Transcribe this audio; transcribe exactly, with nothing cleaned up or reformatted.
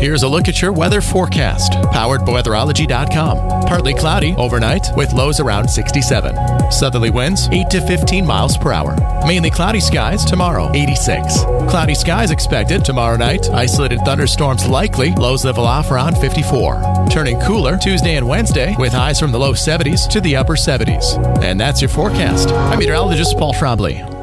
Here's a look at your weather forecast, powered by weatherology dot com. Partly cloudy overnight with lows around sixty-seven. Southerly winds eight to fifteen miles per hour. Mainly cloudy skies tomorrow, eighty-six. Cloudy skies expected tomorrow night. Isolated thunderstorms likely. Lows level off around fifty-four. Turning cooler Tuesday and Wednesday with highs from the low seventies to the upper seventies. And that's your forecast. I'm meteorologist Paul Trombley.